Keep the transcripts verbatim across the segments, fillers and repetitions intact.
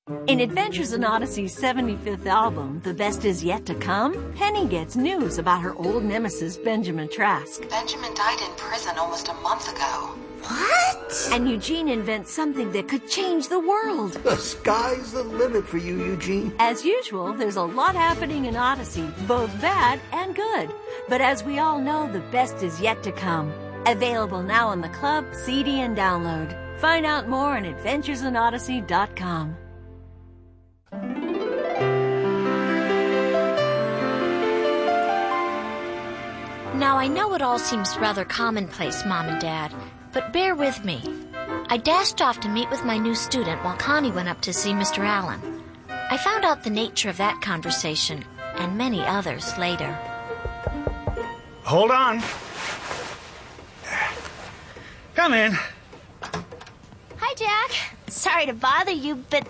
In Adventures in Odyssey's seventy-fifth album, The Best Is Yet to Come, Penny gets news about her old nemesis, Benjamin Trask. Benjamin died in prison almost a month ago. What? And Eugene invents something that could change the world. The sky's the limit for you, Eugene. As usual, there's a lot happening in Odyssey, both bad and good. But as we all know, the best is yet to come. Available now on the Club, C D, and download. Find out more on adventures in odyssey dot com. Now, I know it all seems rather commonplace, Mom and Dad, but bear with me. I dashed off to meet with my new student while Connie went up to see Mister Allen. I found out the nature of that conversation and many others later. Hold on. Come in. Hi, Jack. Sorry to bother you, but...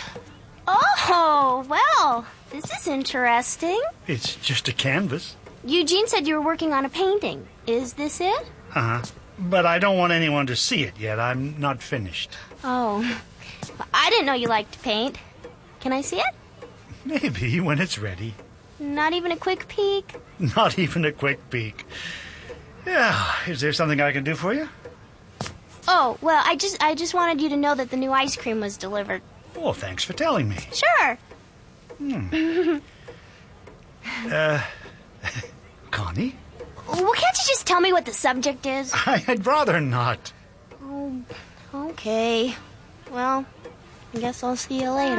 Oh, well, this is interesting. It's just a canvas. Eugene said you were working on a painting. Is this it? Uh-huh. But I don't want anyone to see it yet. I'm not finished. Oh. I didn't know you liked to paint. Can I see it? Maybe, when it's ready. Not even a quick peek? Not even a quick peek. Yeah. Is there something I can do for you? Oh, well, I just I just wanted you to know that the new ice cream was delivered. Well, thanks for telling me. Sure. Hmm. uh... Connie? Well, can't you just tell me what the subject is? I'd rather not. Oh, okay. Well, I guess I'll see you later.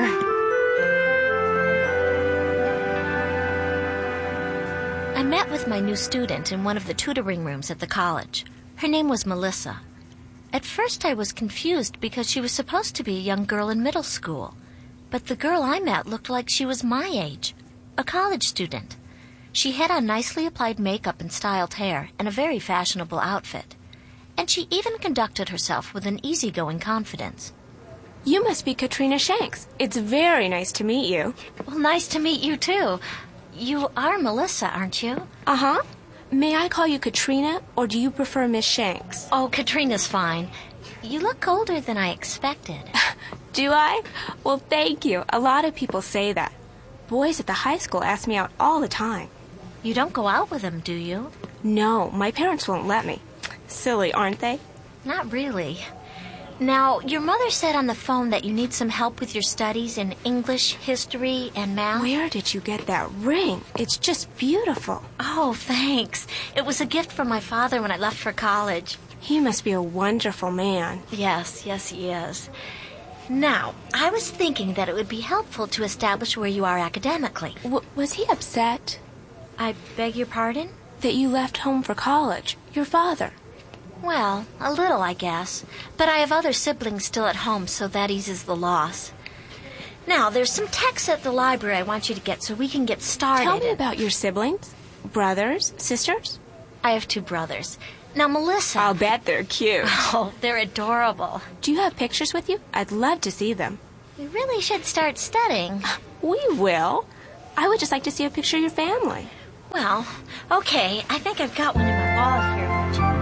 I met with my new student in one of the tutoring rooms at the college. Her name was Melissa. At first I was confused because she was supposed to be a young girl in middle school. But the girl I met looked like she was my age, a college student. She had on nicely applied makeup and styled hair and a very fashionable outfit. And she even conducted herself with an easygoing confidence. You must be Katrina Shanks. It's very nice to meet you. Well, nice to meet you, too. You are Melissa, aren't you? Uh-huh. May I call you Katrina, or do you prefer Miss Shanks? Oh, Katrina's fine. You look older than I expected. Do I? Well, thank you. A lot of people say that. Boys at the high school ask me out all the time. You don't go out with them, do you? No, my parents won't let me. Silly, aren't they? Not really. Now, your mother said on the phone that you need some help with your studies in English, history, and math. Where did you get that ring? It's just beautiful. Oh, thanks. It was a gift from my father when I left for college. He must be a wonderful man. Yes, yes, he is. Now, I was thinking that it would be helpful to establish where you are academically. W- was he upset? I beg your pardon? That you left home for college. Your father. Well, a little, I guess. But I have other siblings still at home, so that eases the loss. Now, there's some texts at the library I want you to get so we can get started. Tell me about your siblings. Brothers? Sisters? I have two brothers. Now, Melissa... I'll bet they're cute. Oh, they're adorable. Do you have pictures with you? I'd love to see them. We really should start studying. We will. I would just like to see a picture of your family. Well, okay. I think I've got one in my wall here.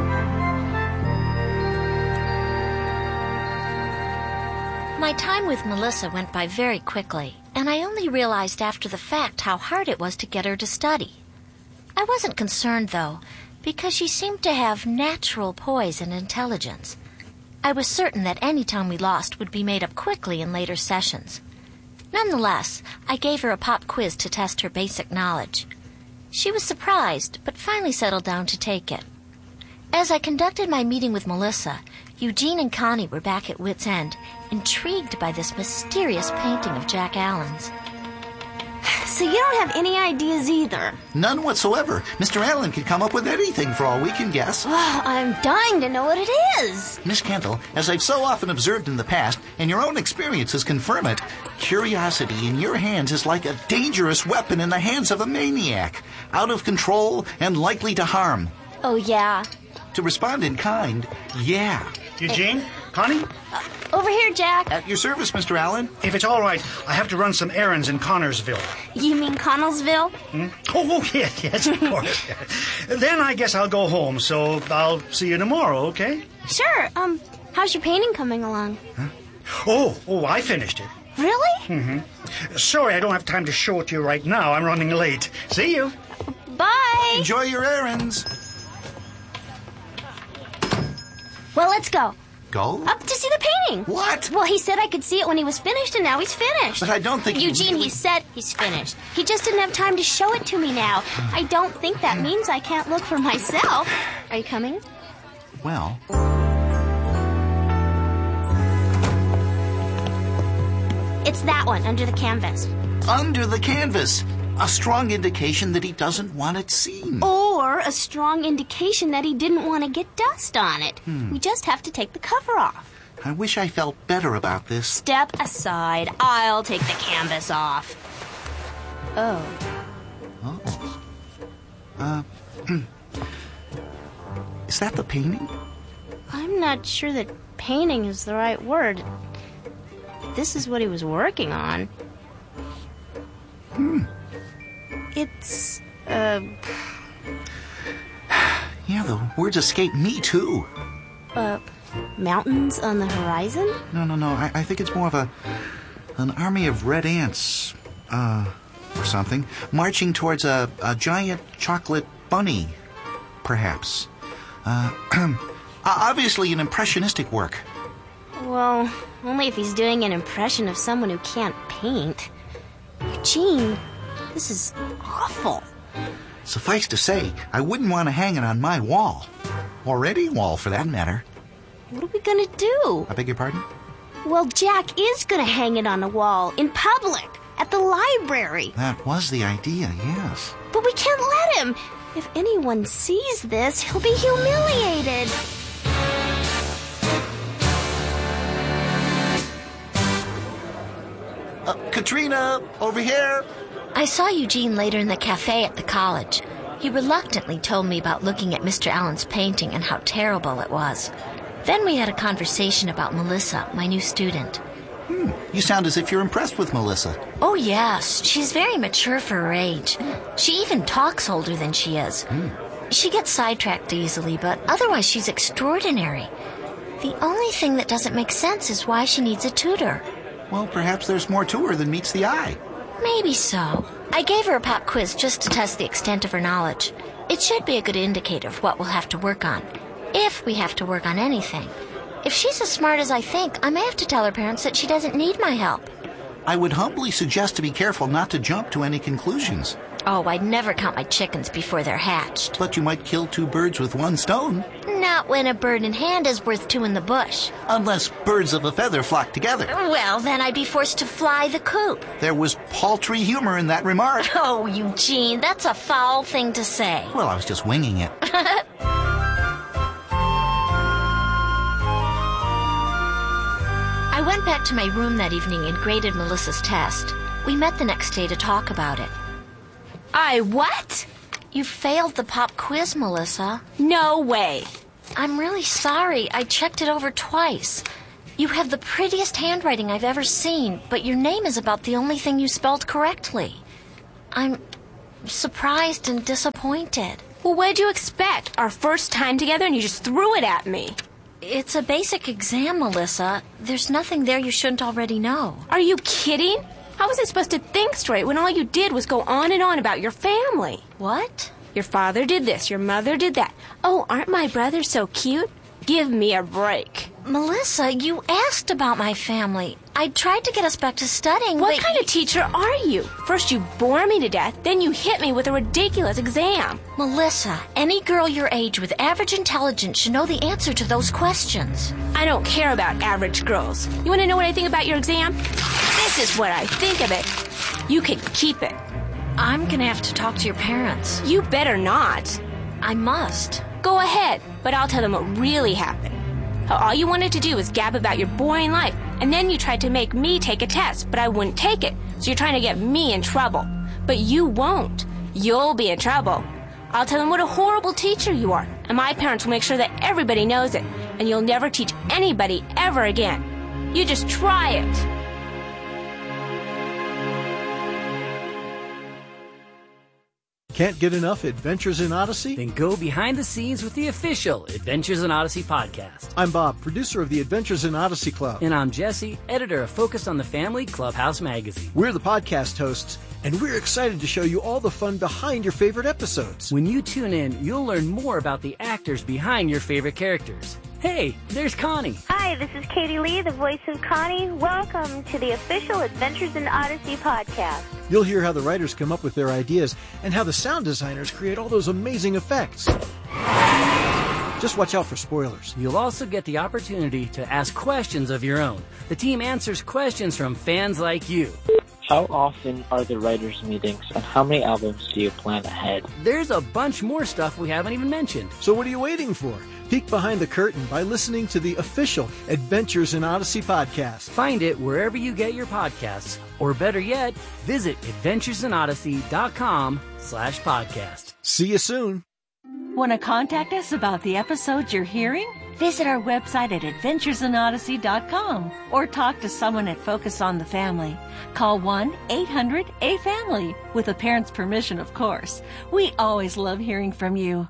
My time with Melissa went by very quickly, and I only realized after the fact how hard it was to get her to study. I wasn't concerned, though, because she seemed to have natural poise and intelligence. I was certain that any time we lost would be made up quickly in later sessions. Nonetheless, I gave her a pop quiz to test her basic knowledge. She was surprised, but finally settled down to take it. As I conducted my meeting with Melissa, Eugene and Connie were back at wit's end, intrigued by this mysterious painting of Jack Allen's. So you don't have any ideas either? None whatsoever. Mister Allen could come up with anything for all we can guess. Oh, I'm dying to know what it is. Miss Kendall, as I've so often observed in the past, and your own experiences confirm it, curiosity in your hands is like a dangerous weapon in the hands of a maniac, out of control and likely to harm. Oh, yeah. To respond in kind, yeah. Eugene? Connie? Uh, over here, Jack. At your service, Mister Allen. If it's all right, I have to run some errands in Connorsville. You mean Connellsville? Hmm? Oh, oh, yes, yes, of course. Then I guess I'll go home, so I'll see you tomorrow, okay? Sure. Um, how's your painting coming along? Huh? Oh, oh, I finished it. Really? Mm-hmm. Sorry, I don't have time to show it to you right now. I'm running late. See you. Bye. Enjoy your errands. Well, let's go. Go? Up to see the painting. What? Well, he said I could see it when he was finished, and now he's finished. But I don't think he Eugene, really- he said he's finished. He just didn't have time to show it to me now. I don't think that means I can't look for myself. Are you coming? Well... It's that one, under the canvas. Under the canvas. A strong indication that he doesn't want it seen. Or a strong indication that he didn't want to get dust on it. Hmm. We just have to take the cover off. I wish I felt better about this. Step aside. I'll take the canvas off. Oh. Oh. Uh, is that the painting? I'm not sure that painting is the right word. This is what he was working on. Hmm. It's, uh... Yeah, the words escape me, too. Uh, mountains on the horizon? No, no, no. I, I think it's more of a... an army of red ants, uh, or something, marching towards a, a giant chocolate bunny, perhaps. Uh, obviously an impressionistic work. Well, only if he's doing an impression of someone who can't paint. Eugene, this is awful. Suffice to say, I wouldn't want to hang it on my wall. Or any wall, for that matter. What are we gonna do? I beg your pardon? Well, Jack is gonna hang it on a wall, in public, at the library. That was the idea, yes. But we can't let him. If anyone sees this, he'll be humiliated. Uh, Katrina, over here. I saw Eugene later in the cafe at the college. He reluctantly told me about looking at Mister Allen's painting and how terrible it was. Then we had a conversation about Melissa, my new student. Hmm. You sound as if you're impressed with Melissa. Oh, yes. She's very mature for her age. She even talks older than she is. Hmm. She gets sidetracked easily, but otherwise she's extraordinary. The only thing that doesn't make sense is why she needs a tutor. Well, perhaps there's more to her than meets the eye. Maybe so. I gave her a pop quiz just to test the extent of her knowledge. It should be a good indicator of what we'll have to work on, if we have to work on anything. If she's as smart as I think, I may have to tell her parents that she doesn't need my help. I would humbly suggest to be careful not to jump to any conclusions. Oh, I'd never count my chickens before they're hatched. But you might kill two birds with one stone. Not when a bird in hand is worth two in the bush. Unless birds of a feather flock together. Well, then I'd be forced to fly the coop. There was paltry humor in that remark. Oh, Eugene, that's a foul thing to say. Well, I was just winging it. I went back to my room that evening and graded Melissa's test. We met the next day to talk about it. I what? You failed the pop quiz, Melissa. No way. I'm really sorry. I checked it over twice. You have the prettiest handwriting I've ever seen, but your name is about the only thing you spelled correctly. I'm surprised and disappointed. Well, what did you expect? Our first time together and you just threw it at me. It's a basic exam, Melissa. There's nothing there you shouldn't already know. Are you kidding? How was I supposed to think straight when all you did was go on and on about your family? What? Your father did this, your mother did that. Oh, aren't my brothers so cute? Give me a break. Melissa, you asked about my family. I tried to get us back to studying, What but kind of teacher are you? First you bore me to death, then you hit me with a ridiculous exam. Melissa, any girl your age with average intelligence should know the answer to those questions. I don't care about average girls. You want to know what I think about your exam? This is what I think of it. You could keep it. I'm gonna have to talk to your parents. You better not. I must. Go ahead, but I'll tell them what really happened. How all you wanted to do was gab about your boring life, and then you tried to make me take a test, but I wouldn't take it. So you're trying to get me in trouble. But you won't. You'll be in trouble. I'll tell them what a horrible teacher you are, and my parents will make sure that everybody knows it, and you'll never teach anybody ever again. You just try it. Can't get enough Adventures in Odyssey? Then go behind the scenes with the official Adventures in Odyssey podcast. I'm Bob, producer of the Adventures in Odyssey Club. And I'm Jesse, editor of Focus on the Family Clubhouse magazine. We're the podcast hosts, and we're excited to show you all the fun behind your favorite episodes. When you tune in, you'll learn more about the actors behind your favorite characters. Hey, there's Connie. Hi, this is Katie Lee, the voice of Connie. Welcome to the official Adventures in Odyssey podcast. You'll hear how the writers come up with their ideas and how the sound designers create all those amazing effects. Just watch out for spoilers. You'll also get the opportunity to ask questions of your own. The team answers questions from fans like you. How often are the writers' meetings, and how many albums do you plan ahead? There's a bunch more stuff we haven't even mentioned. So what are you waiting for? Peek behind the curtain by listening to the official Adventures in Odyssey podcast. Find it wherever you get your podcasts, or better yet, visit adventuresinodyssey.com slash podcast. See you soon. Want to contact us about the episodes you're hearing? Visit our website at adventures in odyssey dot com or talk to someone at Focus on the Family. Call one eight hundred A family with a parent's permission, of course. We always love hearing from you.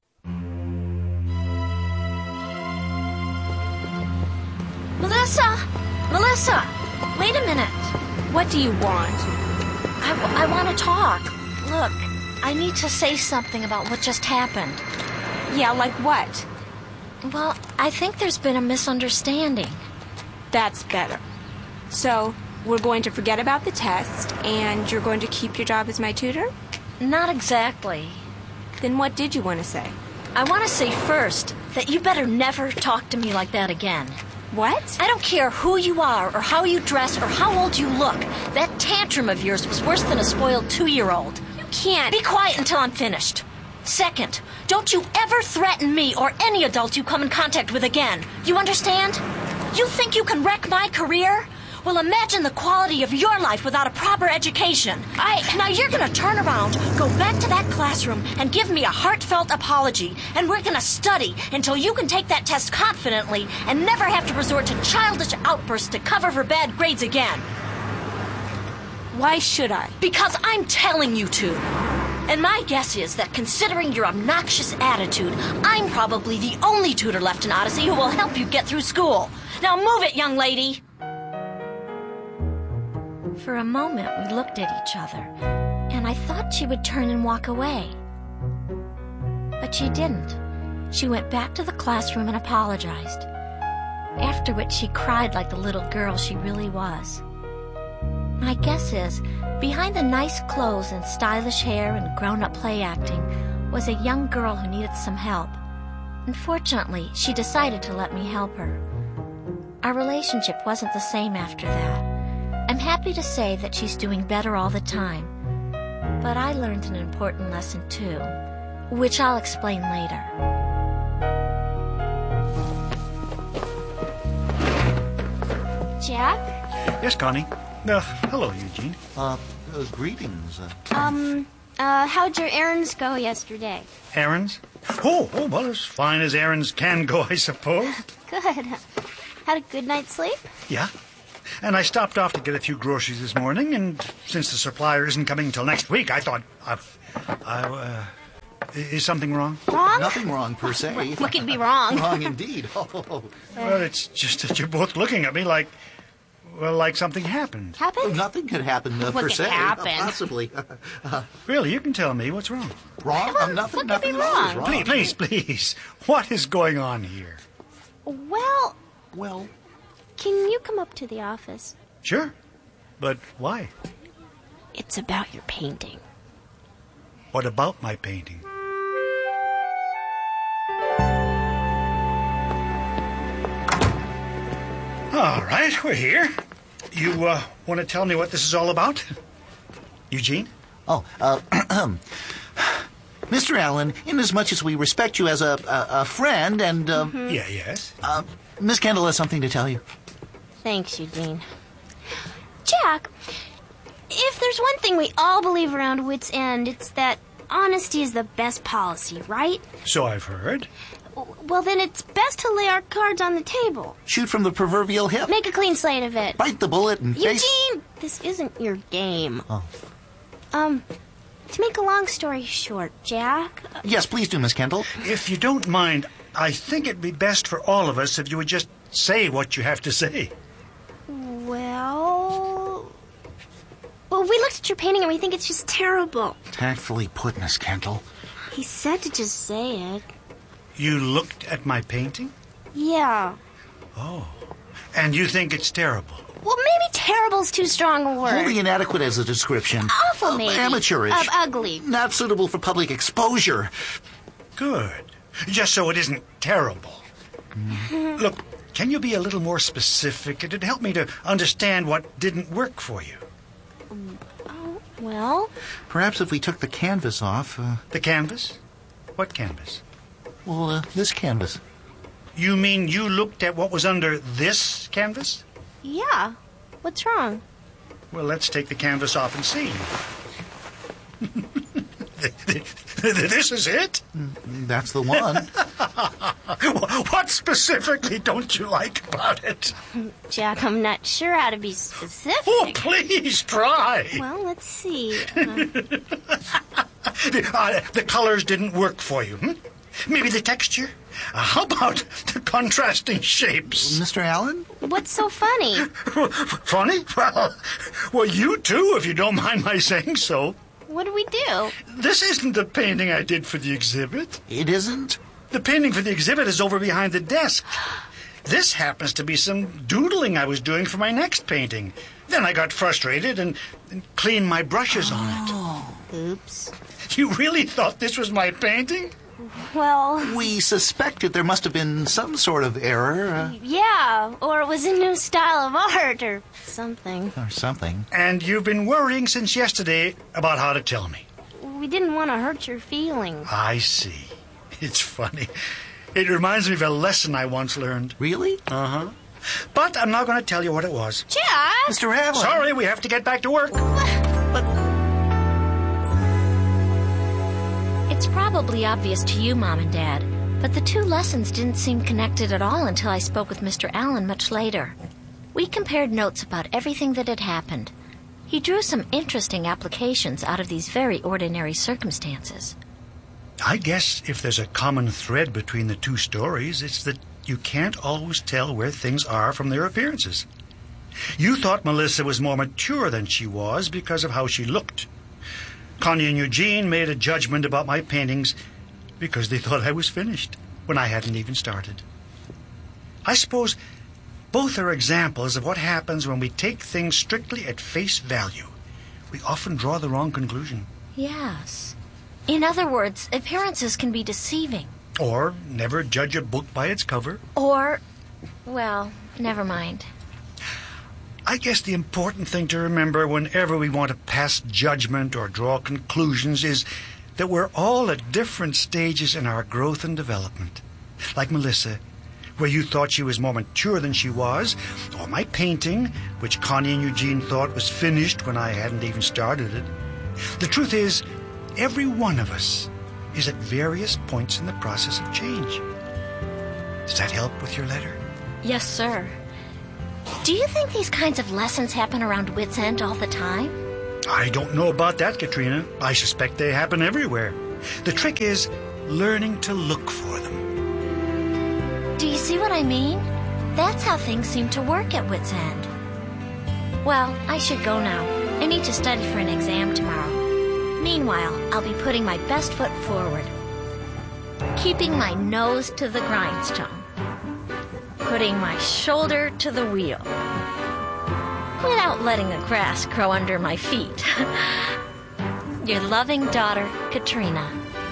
Melissa! Melissa! Wait a minute. What do you want? I, w- I want to talk. Look, I need to say something about what just happened. Yeah, like what? Well, I think there's been a misunderstanding. That's better. So, we're going to forget about the test, and you're going to keep your job as my tutor? Not exactly. Then what did you want to say? I want to say first that you better never talk to me like that again. What? I don't care who you are or how you dress or how old you look. That tantrum of yours was worse than a spoiled two-year-old. You can't. Be quiet until I'm finished. Second, don't you ever threaten me or any adult you come in contact with again. You understand? You think you can wreck my career? Well, imagine the quality of your life without a proper education. I now you're gonna turn around, go back to that classroom, and give me a heartfelt apology. And we're gonna study until you can take that test confidently and never have to resort to childish outbursts to cover for bad grades again. Why should I? Because I'm telling you to. And my guess is that considering your obnoxious attitude, I'm probably the only tutor left in Odyssey who will help you get through school. Now move it, young lady. For a moment, we looked at each other, and I thought she would turn and walk away. But she didn't. She went back to the classroom and apologized, after which she cried like the little girl she really was. My guess is, behind the nice clothes and stylish hair and grown-up play acting was a young girl who needed some help. Unfortunately, she decided to let me help her. Our relationship wasn't the same after that. I'm happy to say that she's doing better all the time. But I learned an important lesson, too, which I'll explain later. Jack? Yes, Connie. Uh, hello, Eugene. Uh, uh greetings. Uh, Um, uh, how'd your errands go yesterday? Errands? Oh, oh, well, as fine as errands can go, I suppose. Good. Had a good night's sleep? Yeah. And I stopped off to get a few groceries this morning, and since the supplier isn't coming till next week, I thought, uh, I, uh, is something wrong? Wrong? Nothing wrong, per se. What could be wrong? Wrong indeed. Oh. Well, it's just that you're both looking at me like, well, like something happened. Happened? Nothing could happen, uh, What per could se. happen? Uh, possibly. Uh, Really, you can tell me what's wrong. wrong? Uh, nothing, what could nothing be at all is wrong? wrong. Please, please, please. What is going on here? Well, Well, can you come up to the office? Sure. But why? It's about your painting. What about my painting? All right, we're here. You uh, want to tell me what this is all about? Eugene? oh, uh, Mister Allen, inasmuch as we respect you as a, a, a friend and, uh, Mm-hmm. Yeah, yes. uh, Miss Kendall has something to tell you. Thanks, Eugene. Jack, if there's one thing we all believe around Wits End, it's that honesty is the best policy, right? So I've heard. Well, then it's best to lay our cards on the table. Shoot from the proverbial hip. Make a clean slate of it. Bite the bullet and face... Eugene, this isn't your game. Oh. Um, To make a long story short, Jack... Yes, please do, Miss Kendall. If you don't mind, I think it'd be best for all of us if you would just say what you have to say. Well... Well, we looked at your painting and we think it's just terrible. Tactfully put, Miss Kendall. He said to just say it. You looked at my painting? Yeah. Oh. And you think it's terrible? Well, maybe terrible's too strong a word. Wholly inadequate as a description. Awful, maybe. Amateurish. Of ugly. Not suitable for public exposure. Good. Just so it isn't terrible. Mm. Look, can you be a little more specific? It'd help me to understand what didn't work for you. Um, oh, well... Perhaps if we took the canvas off... Uh... The canvas? What canvas? Well, uh, this canvas. You mean you looked at what was under this canvas? Yeah. What's wrong? Well, let's take the canvas off and see. This is it? That's the one. What specifically don't you like about it? Jack, I'm not sure how to be specific. Oh, please try. Well, let's see. Uh... the, uh, the colors didn't work for you, hmm? Maybe the texture? Uh, how about the contrasting shapes? Mister Allen? What's so funny? Funny? Well, well, you too, if you don't mind my saying so. What do we do? This isn't the painting I did for the exhibit. It isn't? The painting for the exhibit is over behind the desk. This happens to be some doodling I was doing for my next painting. Then I got frustrated and, and cleaned my brushes oh. on it. Oops. You really thought this was my painting? Well... We suspected there must have been some sort of error. Uh... Yeah, or it was a new style of art or something. Or something. And you've been worrying since yesterday about how to tell me. We didn't want to hurt your feelings. I see. It's funny. It reminds me of a lesson I once learned. Really? Uh-huh. But I'm not going to tell you what it was. Jack! Mister Allen! Sorry, we have to get back to work. But... It's probably obvious to you, Mom and Dad, but the two lessons didn't seem connected at all until I spoke with Mister Allen much later. We compared notes about everything that had happened. He drew some interesting applications out of these very ordinary circumstances. I guess if there's a common thread between the two stories, it's that you can't always tell where things are from their appearances. You thought Melissa was more mature than she was because of how she looked. Connie and Eugene made a judgment about my paintings because they thought I was finished when I hadn't even started. I suppose both are examples of what happens when we take things strictly at face value. We often draw the wrong conclusion. Yes. In other words, appearances can be deceiving. Or never judge a book by its cover. Or, well, never mind. I guess the important thing to remember whenever we want to pass judgment or draw conclusions is that we're all at different stages in our growth and development. Like Melissa, where you thought she was more mature than she was, or my painting, which Connie and Eugene thought was finished when I hadn't even started it. The truth is, every one of us is at various points in the process of change. Does that help with your letter? Yes, sir. Do you think these kinds of lessons happen around Wits End all the time? I don't know about that, Katrina. I suspect they happen everywhere. The trick is learning to look for them. Do you see what I mean? That's how things seem to work at Wits End. Well, I should go now. I need to study for an exam tomorrow. Meanwhile, I'll be putting my best foot forward. Keeping my nose to the grindstone. Putting my shoulder to the wheel. Without letting the grass grow under my feet. Your loving daughter, Katrina.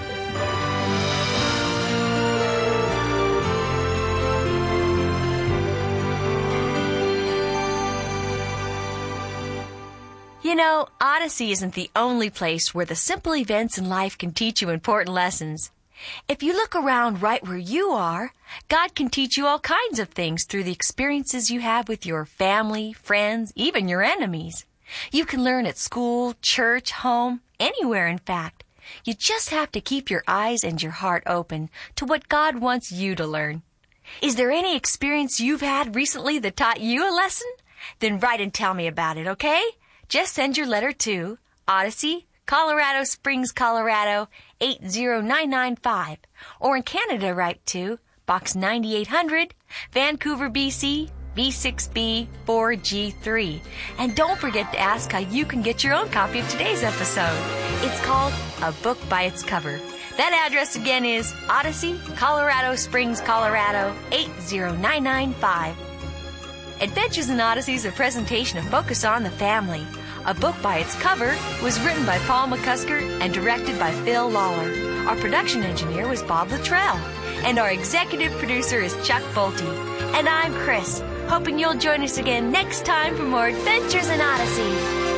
You know, Odyssey isn't the only place where the simple events in life can teach you important lessons. If you look around right where you are, God can teach you all kinds of things through the experiences you have with your family, friends, even your enemies. You can learn at school, church, home, anywhere in fact. You just have to keep your eyes and your heart open to what God wants you to learn. Is there any experience you've had recently that taught you a lesson? Then write and tell me about it, okay? Just send your letter to Odyssey, Colorado Springs, Colorado eight zero nine nine five. Or in Canada, write to Box ninety-eight hundred, Vancouver, B C V six B four G three. And don't forget to ask how you can get your own copy of today's episode. It's called A Book by Its Cover. That address again is Odyssey, Colorado Springs, Colorado eight zero nine nine five. Adventures in Odyssey is a presentation of Focus on the Family. A Book by Its Cover was written by Paul McCusker and directed by Phil Lawler. Our production engineer was Bob Luttrell. And our executive producer is Chuck Bolte. And I'm Chris, hoping you'll join us again next time for more Adventures in Odyssey.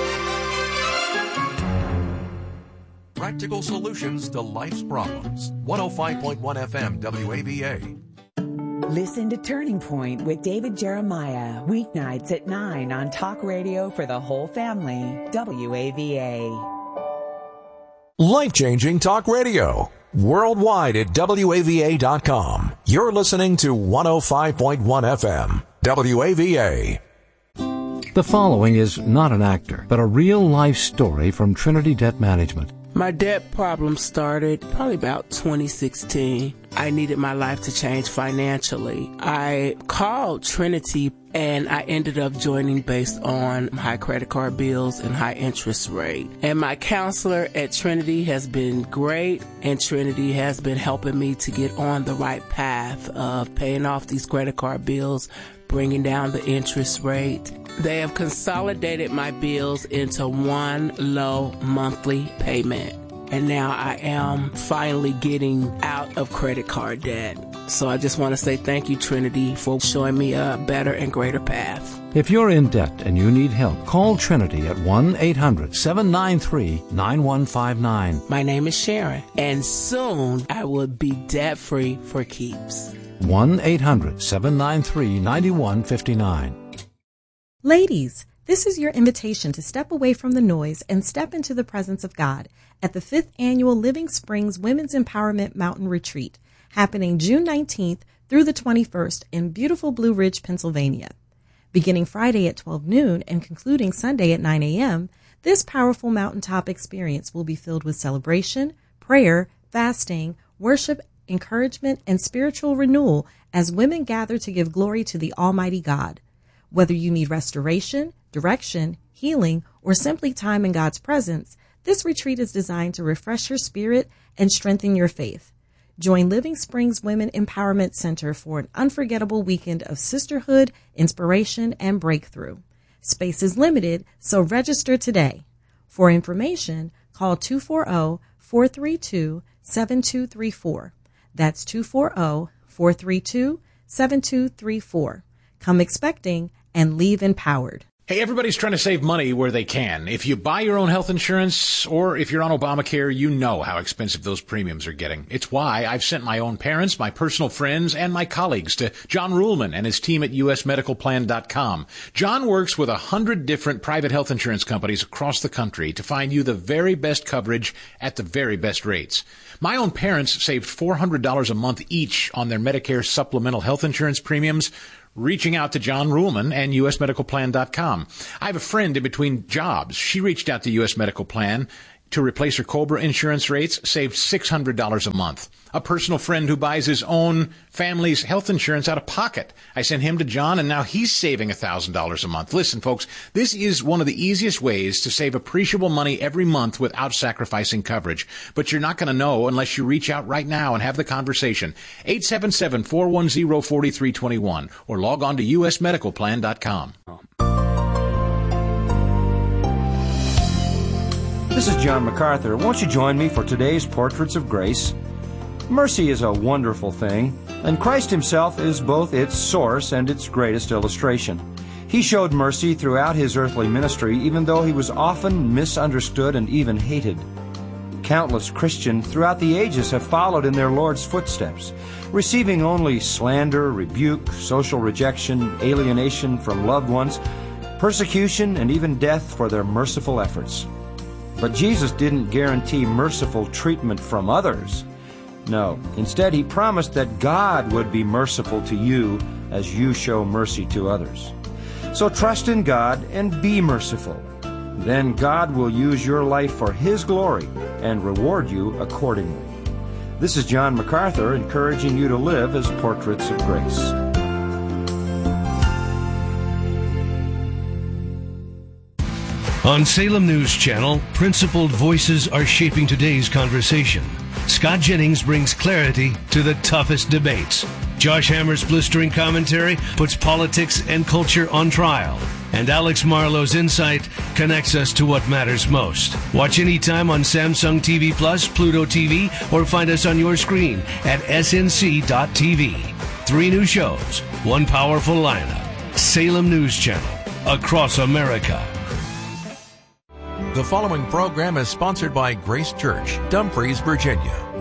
Practical solutions to life's problems. one oh five point one F M W A V A. Listen to Turning Point with David Jeremiah, weeknights at nine on Talk Radio for the whole family, W A V A. Life-changing talk radio. Worldwide at W A V A dot com. You're listening to one oh five point one F M, W A V A. The following is not an actor, but a real-life story from Trinity Debt Management. My debt problem started probably about twenty sixteen. I needed my life to change financially. I called Trinity and I ended up joining based on high credit card bills and high interest rate. And my counselor at Trinity has been great, and Trinity has been helping me to get on the right path of paying off these credit card bills, bringing down the interest rate. They have consolidated my bills into one low monthly payment. And now I am finally getting out of credit card debt. So I just want to say thank you, Trinity, for showing me a better and greater path. If you're in debt and you need help, call Trinity at one eight hundred seven nine three nine one five nine. My name is Sharon, and soon I will be debt-free for keeps. one eight hundred seven nine three nine one five nine. Ladies, this is your invitation to step away from the noise and step into the presence of God at the fifth Annual Living Springs Women's Empowerment Mountain Retreat, happening June nineteenth through the twenty-first in beautiful Blue Ridge, Pennsylvania. Beginning Friday at twelve noon and concluding Sunday at nine a.m., this powerful mountaintop experience will be filled with celebration, prayer, fasting, worship, encouragement, and spiritual renewal as women gather to give glory to the Almighty God. Whether you need restoration, direction, healing, or simply time in God's presence, this retreat is designed to refresh your spirit and strengthen your faith. Join Living Springs Women Empowerment Center for an unforgettable weekend of sisterhood, inspiration, and breakthrough. Space is limited, so register today. For information, call two four zero, four three two, seven two three four. That's two four zero, four three two, seven two three four. Come expecting and leave empowered. Hey, everybody's trying to save money where they can. If you buy your own health insurance or if you're on Obamacare, you know how expensive those premiums are getting. It's why I've sent my own parents, my personal friends, and my colleagues to John Ruhlman and his team at U S medical plan dot com. John works with a hundred different private health insurance companies across the country to find you the very best coverage at the very best rates. My own parents saved four hundred dollars a month each on their Medicare supplemental health insurance premiums, reaching out to John Ruhlman and U S medical plan dot com. I have a friend in between jobs. She reached out to U S Medical Plan to replace her COBRA insurance rates, saved six hundred dollars a month. A personal friend who buys his own family's health insurance out of pocket. I sent him to John, and now he's saving one thousand dollars a month. Listen, folks, this is one of the easiest ways to save appreciable money every month without sacrificing coverage. But you're not going to know unless you reach out right now and have the conversation. eight seven seven, four one zero, four three two one or log on to U S medical plan dot com. This is John MacArthur. Won't you join me for today's Portraits of Grace? Mercy is a wonderful thing, and Christ himself is both its source and its greatest illustration. He showed mercy throughout his earthly ministry, even though he was often misunderstood and even hated. Countless Christians throughout the ages have followed in their Lord's footsteps, receiving only slander, rebuke, social rejection, alienation from loved ones, persecution, and even death for their merciful efforts. But Jesus didn't guarantee merciful treatment from others. No, instead he promised that God would be merciful to you as you show mercy to others. So trust in God and be merciful. Then God will use your life for His glory and reward you accordingly. This is John MacArthur encouraging you to live as portraits of grace. On Salem News Channel, principled voices are shaping today's conversation. Scott Jennings brings clarity to the toughest debates. Josh Hammer's blistering commentary puts politics and culture on trial. And Alex Marlowe's insight connects us to what matters most. Watch anytime on Samsung T V Plus, Pluto T V, or find us on your screen at S N C dot T V. Three new shows, one powerful lineup. Salem News Channel, across America. The following program is sponsored by Grace Church, Dumfries, Virginia.